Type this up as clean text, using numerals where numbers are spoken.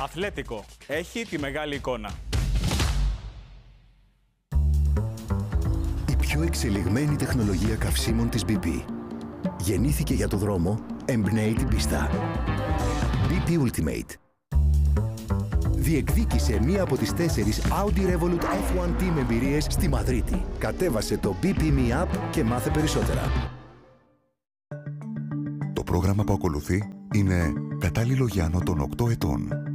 Αθλέτικο. Έχει τη μεγάλη εικόνα. Η πιο εξελιγμένη τεχνολογία καυσίμων της BP. Γεννήθηκε για το δρόμο, εμπνέει την πίστα. BP Ultimate. Διεκδίκησε μία από τις 4 Audi Revolut F1 Team εμπειρίες στη Μαδρίτη. Κατέβασε το BP Me App και μάθε περισσότερα. Το πρόγραμμα που ακολουθεί είναι κατάλληλο για άνω των 8 ετών.